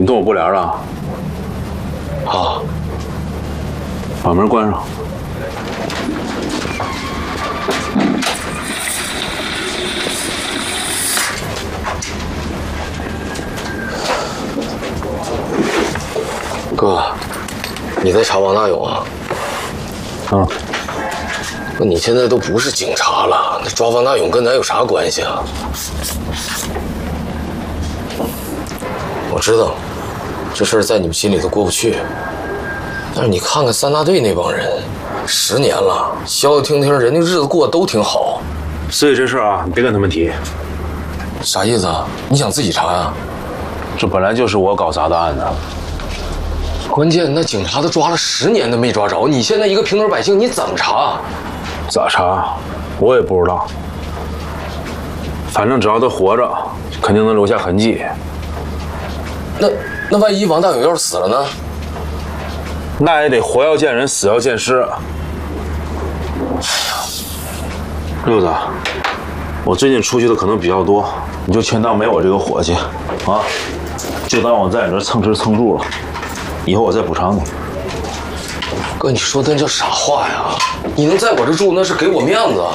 你动我布帘了？ 好， 把门关上。 哥，你在查王大勇啊？ 嗯。 那你现在都不是警察了，那抓王大勇跟咱有啥关系啊？我知道，这事儿在你们心里都过不去。但是你看看三大队那帮人，10年了，消消停停，人家日子过得都挺好。 所以这事儿啊，你别跟他们提。 啥意思啊？你想自己查呀？ 这本来就是我搞砸的案子。 关键那警察都抓了10年都没抓着，你现在一个平头百姓，你怎么查？ 咋查？我也不知道。反正只要他活着，肯定能留下痕迹。 那万一王大勇要是死了呢？ 那也得活要见人，死要见尸。六子，我最近出去的可能比较多，你就全当没我这个伙计，啊，就当我在你这蹭吃蹭住了，以后我再补偿你。 哥，你说的那叫啥话呀？你能在我这住，那是给我面子。